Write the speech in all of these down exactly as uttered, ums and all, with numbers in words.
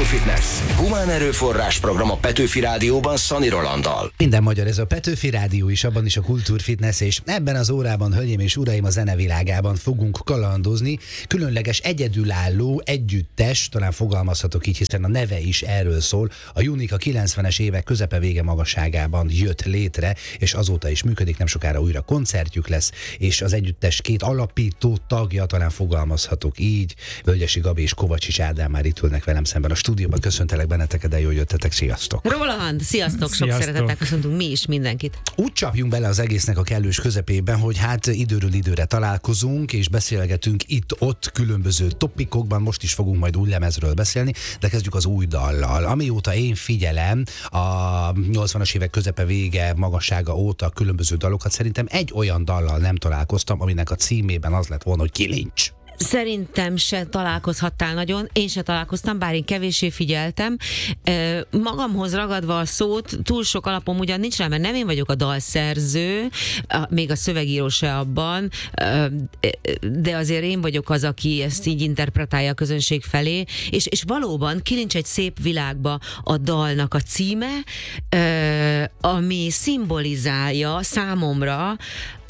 Kultúrfitness. Humán erőforrás program a Petőfi Rádióban Szani Rolanddal. Minden magyar, ez a Petőfi Rádió is, abban is a Kultúrfitness, és ebben az órában, hölgyeim és uraim, a zenevilágában fogunk kalandozni. Különleges, egyedülálló, együttes, talán fogalmazhatok így, hiszen a neve is erről szól. A Unique a kilencvenes évek közepe vége magasságában jött létre, és azóta is működik, nem sokára újra koncertjük lesz, és az együttes két alapító tagja, talán fogalmazhatok így, Völgyesi Gabi és Kovacsics Ádám már itt ülnek velem szemben a stúdióban. Köszöntelek benneteket, de jól jöttetek, sziasztok! Roland, sziasztok, sok Sziasztok. szeretettel köszöntünk mi is mindenkit. Úgy csapjunk bele az egésznek a kellős közepében, hogy hát időről időre találkozunk, és beszélgetünk itt-ott különböző topikokban, most is fogunk majd új lemezről beszélni, de kezdjük az új dallal. Amióta én figyelem a nyolcvanas évek közepe vége magassága óta különböző dalokat, szerintem egy olyan dallal nem találkoztam, aminek a címében az lett volna, hogy Kilincs. Szerintem se találkozhattál nagyon, én se találkoztam, bár én kevéssé figyeltem. Magamhoz ragadva a szót, túl sok alapom ugyan nincs rá, mert nem én vagyok a dalszerző, még a szövegíró se abban, de azért én vagyok az, aki ezt így interpretálja a közönség felé, és, és valóban Kilincs egy szép világba a dalnak a címe, ami szimbolizálja számomra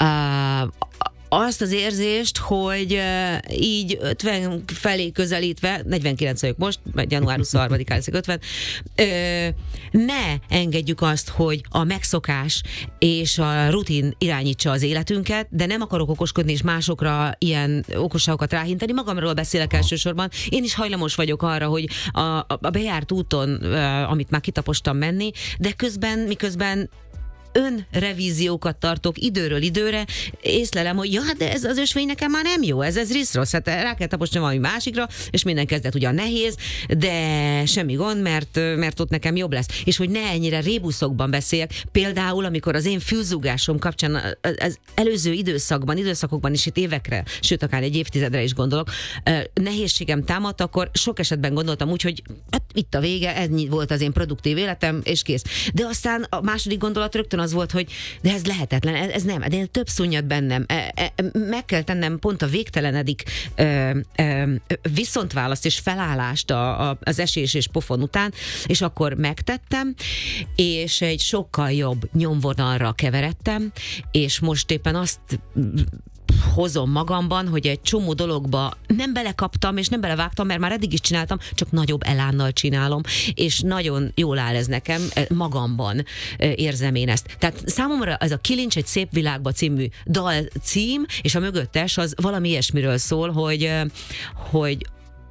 azt az érzést, hogy uh, így ötven felé közelítve, negyvenkilenc vagyok most, vagy január huszonharmadikán leszek ötven, uh, ne engedjük azt, hogy a megszokás és a rutin irányítsa az életünket, de nem akarok okoskodni és másokra ilyen okosságokat ráhintani. Magamról beszélek elsősorban. Én is hajlamos vagyok arra, hogy a, a bejárt úton, uh, amit már kitapostam menni, de közben, miközben önrevíziókat tartok időről időre, észlelem, hogy ja, de ez az ösvény nekem már nem jó, ez, ez risz-rossz, hát rá kell taposni valami másikra, és minden kezdet ugyan nehéz, de semmi gond, mert, mert ott nekem jobb lesz. És hogy ne ennyire rébuszokban beszéljek, például, amikor az én fülzúgásom kapcsán az előző időszakban, időszakokban is itt évekre, sőt, akár egy évtizedre is gondolok, nehézségem támadt, akkor sok esetben gondoltam úgy, hogy hát itt a vége, ez volt az én produktív életem, és kész. De aztán a második gondolat rögtön az volt, hogy de ez lehetetlen, ez, ez nem, de én több szunnyad bennem, e, e, meg kell tennem pont a végtelenedik e, e, viszontválaszt és felállást a, a, az esés és pofon után, és akkor megtettem, és egy sokkal jobb nyomvonalra keveredtem, és most éppen azt hozom magamban, hogy egy csomó dologba nem belekaptam, és nem belevágtam, mert már eddig is csináltam, csak nagyobb elánnal csinálom, és nagyon jól áll ez nekem, magamban érzem én ezt. Tehát számomra ez a Kilincs egy szép világba című dal cím, és a mögöttes az valami ilyesmiről szól, hogy, hogy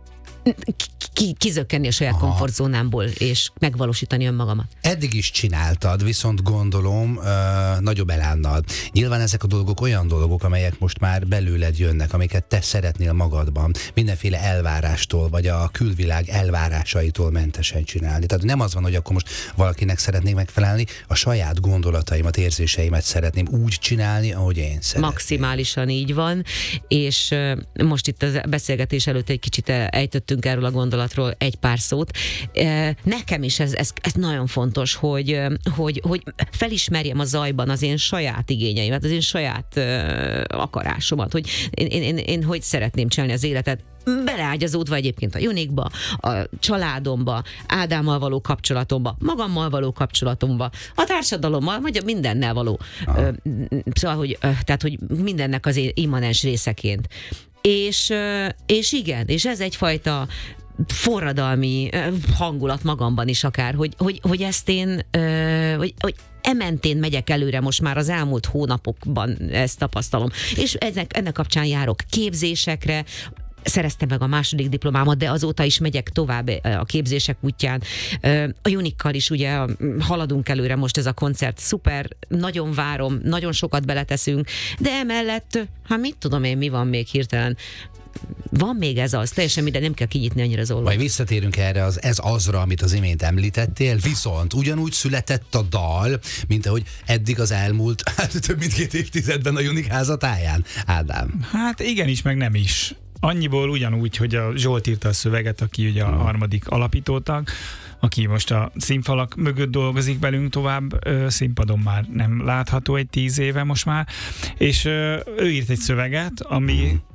Ki, kizökkenni a saját Aha. komfortzónámból, és megvalósítani önmagamat. Eddig is csináltad, viszont gondolom uh, nagyobb elánnal. Nyilván ezek a dolgok olyan dolgok, amelyek most már belőled jönnek, amiket te szeretnél magadban, mindenféle elvárástól, vagy a külvilág elvárásaitól mentesen csinálni. Tehát nem az van, hogy akkor most valakinek szeretnék megfelelni, a saját gondolataimat, érzéseimet szeretném úgy csinálni, ahogy én szeretném. Maximálisan így van, és uh, most itt a beszélgetés előtt egy kicsit ejtöttünk erről a gondolatról egy pár szót. Nekem is ez, ez, ez nagyon fontos, hogy, hogy, hogy felismerjem a zajban az én saját igényeimet, az én saját uh, akarásomat, hogy én, én, én, én hogy szeretném csinálni az életet, beleágyazódva egyébként a Unique-ba, a családomba, Ádámmal való kapcsolatomba, magammal való kapcsolatomba, a társadalommal, vagy a mindennel való. Aha. Szóval, hogy, tehát, hogy mindennek az immanens részeként. És, és igen, és ez egyfajta forradalmi hangulat magamban is akár, hogy, hogy, hogy ezt én, hogy, hogy ementén megyek előre most már az elmúlt hónapokban, ezt tapasztalom. És ennek, ennek kapcsán járok képzésekre, szereztem meg a második diplomámat, de azóta is megyek tovább a képzések útján. A Unique-kal is ugye haladunk előre, most ez a koncert szuper, nagyon várom, nagyon sokat beleteszünk, de emellett, hát mit tudom én, mi van még hirtelen, van még ez az, teljesen minden, nem kell kinyitni annyira az ollót. Majd visszatérünk erre az ez azra, amit az imént említettél, viszont ugyanúgy született a dal, mint ahogy eddig az elmúlt, hát több mint két évtizedben a Unique házatáján. Ádám. Hát igenis, meg nem is. Annyiból ugyanúgy, hogy a Zsolt írta a szöveget, aki ugye a harmadik alapítótag, aki most a színfalak mögött dolgozik velünk tovább, színpadon már nem látható egy tíz éve most már, és ő írt egy szöveget, ami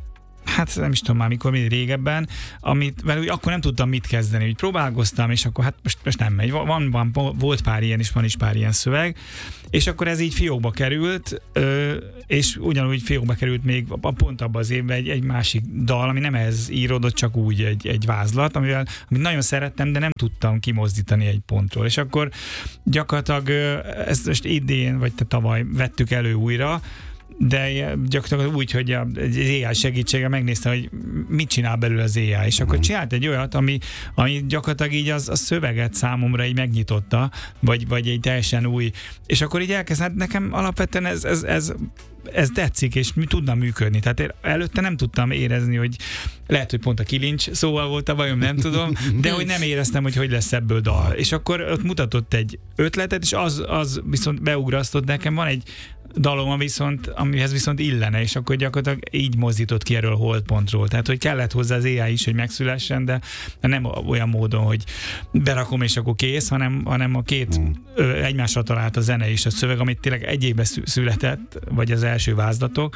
hát nem is tudom már mikor, még régebben, amit vele úgy akkor nem tudtam mit kezdeni, úgy próbálkoztam, és akkor hát most, most nem megy. Van, van, volt pár ilyen, és van is pár ilyen szöveg, és akkor ez így fiókba került, és ugyanúgy fiókba került még pont abban az évben egy, egy másik dal, ami nem ehhez íródott, csak úgy egy, egy vázlat, amivel, amit nagyon szerettem, de nem tudtam kimozdítani egy pontról. És akkor gyakorlatilag ezt most idén, vagy te tavaly vettük elő újra, de gyakorlatilag úgy, hogy az á i segítsége megnézte, hogy mit csinál belőle az á i, és akkor csinált egy olyat, ami, ami gyakorlatilag így az, a szöveget számomra így megnyitotta, vagy, vagy egy teljesen új, és akkor így elkezdett, nekem alapvetően ez, ez, ez ez tetszik, és mi tudna működni. Tehát én előtte nem tudtam érezni, hogy lehet, hogy pont a kilincs szóval volt a bajom, nem tudom, de hogy nem éreztem, hogy hogy lesz ebből dal. És akkor ott mutatott egy ötletet, és az, az viszont beugrasztott nekem. Van egy dalom, viszont, amihez viszont illene, és akkor gyakorlatilag így mozdított ki erről a holdpontról. Tehát, hogy kellett hozzá az á i is, hogy megszülessen, de nem olyan módon, hogy berakom, és akkor kész, hanem, hanem a két ö, egymásra talált a zene és a szöveg, amit tényleg egy évben született, vagy az első vázlatok,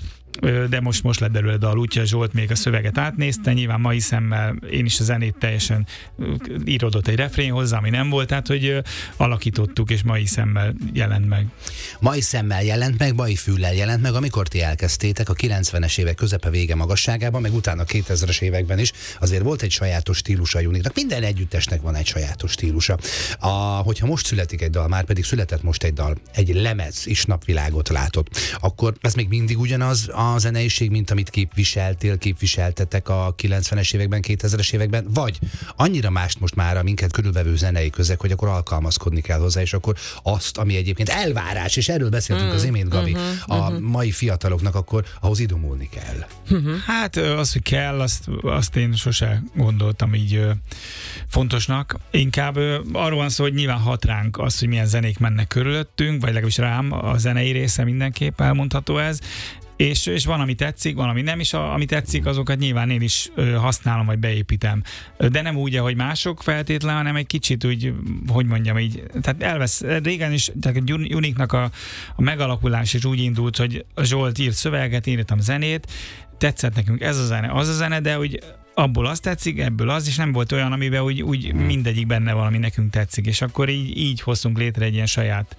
de most, most lett belőle dal, úgyhogy Zsolt még a szöveget átnézte, nyilván mai szemmel én is a zenét teljesen íródott egy refrén hozzá, ami nem volt, tehát hogy alakítottuk, és mai szemmel jelent meg. Mai szemmel jelent meg, mai füllel jelent meg, amikor ti elkezdtétek a kilencvenes évek közepe vége magasságában, meg utána a kétezres években is, azért volt egy sajátos stílusa Uniknak. Minden együttesnek van egy sajátos stílusa. A, hogyha most születik egy dal, már pedig született most egy dal, egy lemez is napvilágot látott, akkor ez még mindig ugyanaz a zeneiség, mint amit képviseltél, képviseltetek a kilencvenes években, kétezres években, vagy annyira mást most már a minket körülvevő zenei közeg, hogy akkor alkalmazkodni kell hozzá, és akkor azt, ami egyébként elvárás, és erről beszéltünk mm, az imént, Gabi, uh-huh, a uh-huh. mai fiataloknak, akkor ahhoz idomulni kell. Uh-huh. Hát az, hogy kell, azt, azt én sose gondoltam így fontosnak. Inkább arról van szó, hogy nyilván hat ránk az, hogy milyen zenék mennek körülöttünk, vagy legalábbis rám a zenei része mindenképp elmondható ez. És, és van, ami tetszik, van, ami nem, és a, ami tetszik, azokat nyilván én is ö, használom, vagy beépítem. De nem úgy, ahogy mások feltétlen, hanem egy kicsit úgy, hogy mondjam így, tehát elvesz, régen is, tehát a Uniknak a, a megalakulás is úgy indult, hogy a Zsolt írt szöveget, írtam zenét, tetszett nekünk ez a zene, az a zene, de úgy abból azt tetszik, ebből az, és nem volt olyan, amiben úgy, úgy mindegyik benne van, ami nekünk tetszik, és akkor így, így hoztunk létre egy ilyen saját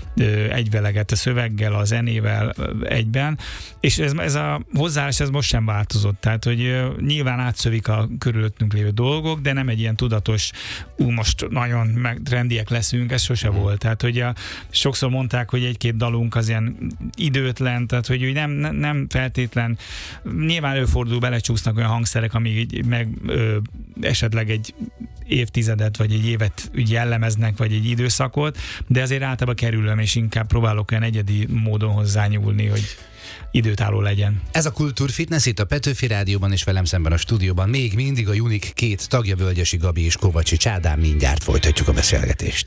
ö, egyveleget a szöveggel, a zenével ö, egyben, és ez, ez a hozzáállás ez most sem változott, tehát hogy ö, nyilván átszövik a körülöttünk lévő dolgok, de nem egy ilyen tudatos, ú, most nagyon meg trendiek leszünk, ez sose volt, tehát hogy a, sokszor mondták, hogy egy-két dalunk az ilyen időtlen, tehát hogy nem, nem, nem feltétlen, nyilván előfordul, belecsúsznak olyan hangszerek, amíg meg ö, esetleg egy évtizedet, vagy egy évet úgy jellemeznek, vagy egy időszakot, de azért általában kerülöm, és inkább próbálok olyan egyedi módon hozzányúlni, hogy időtálló legyen. Ez a Kultúrfitness itt a Petőfi Rádióban, és velem szemben a stúdióban még mindig a Unik két tagja, Völgyesi Gabi és Kovacsics Ádám, mindjárt folytatjuk a beszélgetést.